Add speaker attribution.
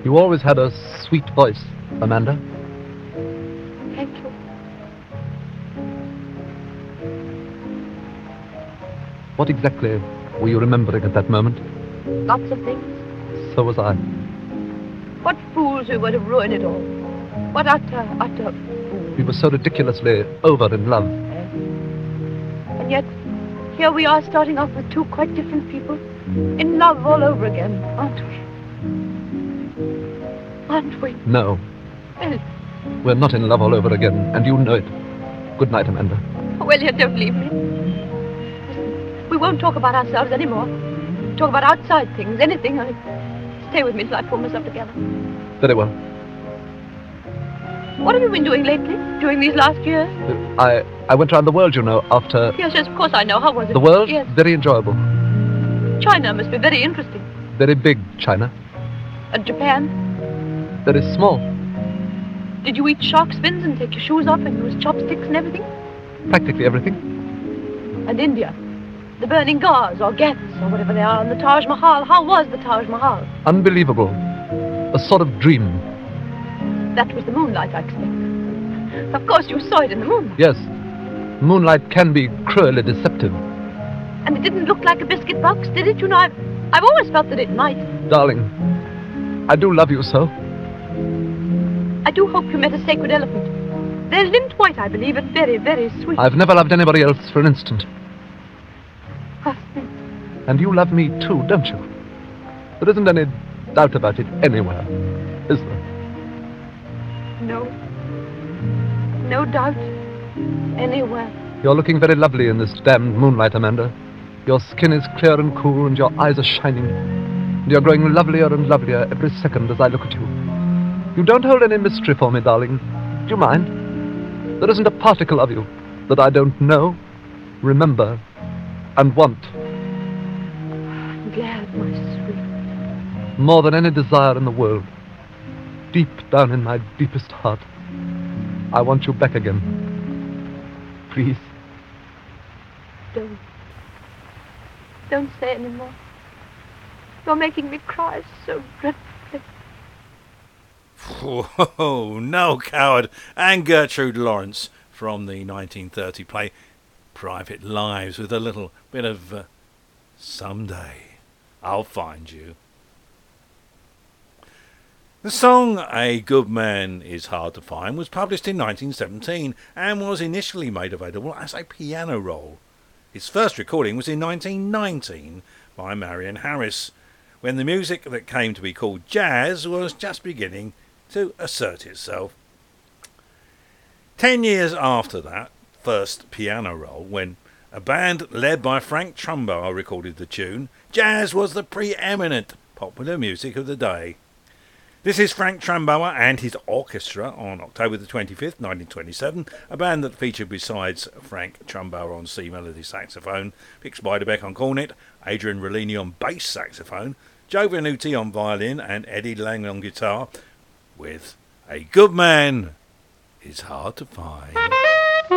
Speaker 1: You always had a sweet voice, Amanda.
Speaker 2: Thank you.
Speaker 1: What exactly were you remembering at that moment?
Speaker 2: Lots of things.
Speaker 1: So was I.
Speaker 2: What fools we were to ruin it all. What utter fools.
Speaker 1: We were so ridiculously over in love.
Speaker 2: And yet, here we are starting off with two quite different people. In love all over again, aren't we? Aren't we?
Speaker 1: No,
Speaker 2: Well,
Speaker 1: we're not in love all over again, and you know it. Good night, Amanda.
Speaker 2: well, you don't leave me. Listen, we won't talk about ourselves anymore. Talk about outside things, anything. Stay with me till I pull myself together.
Speaker 1: Very well.
Speaker 2: What have you been doing lately, during these last years?
Speaker 1: I went around the world, you know, after...
Speaker 2: Yes, of course I know. How was it?
Speaker 1: The world?
Speaker 2: Yes.
Speaker 1: Very enjoyable.
Speaker 2: China must be very interesting.
Speaker 1: Very big, China.
Speaker 2: And Japan?
Speaker 1: Very small.
Speaker 2: Did you eat shark's fins and take your shoes off and use chopsticks and everything?
Speaker 1: Practically everything.
Speaker 2: And India? The burning Ghats or Ghats or whatever they are, and the Taj Mahal. How was the Taj Mahal?
Speaker 1: Unbelievable. A sort of dream.
Speaker 2: That was the moonlight, I expect. Of course, you saw it in the moonlight.
Speaker 1: Yes. Moonlight can be cruelly deceptive.
Speaker 2: And it didn't look like a biscuit box, did it? You know, I've always felt that it might.
Speaker 1: Darling, I do love you so.
Speaker 2: I do hope you met a sacred elephant. They're lint white, I believe, and very, very sweet.
Speaker 1: I've never loved anybody else for an instant.
Speaker 2: Ah,
Speaker 1: And you love me too, don't you? There isn't any doubt about it anywhere, is there?
Speaker 2: no. No doubt. Anywhere.
Speaker 1: You're looking very lovely in this damned moonlight, Amanda. Your skin is clear and cool, and your eyes are shining. And you're growing lovelier and lovelier every second as I look at you. You don't hold any mystery for me, darling. Do you mind? There isn't a particle of you that I don't know, remember, and want.
Speaker 2: I'm glad, my sweet.
Speaker 1: More than any desire in the world. Deep down in my deepest heart, I want you back again. Please.
Speaker 2: Don't say any more. You're making me cry so dreadfully.
Speaker 3: Oh, Noel Coward and Gertrude Lawrence from the 1930 play Private Lives, with a little bit of Someday I'll Find You. The song A Good Man Is Hard to Find was published in 1917 and was initially made available as a piano roll. Its first recording was in 1919 by Marion Harris, when the music that came to be called jazz was just beginning to assert itself. 10 years after that first piano roll, when a band led by Frank Trumbauer recorded the tune, jazz was the preeminent popular music of the day. This is Frank Trumbauer and his orchestra on October the 25th, 1927, a band that featured, besides Frank Trumbauer on C melody saxophone, Vic Spiderbeck on cornet, Adrian Rollini on bass saxophone, Joe Venuti on violin and Eddie Lang on guitar, with A Good Man Is Hard to Find.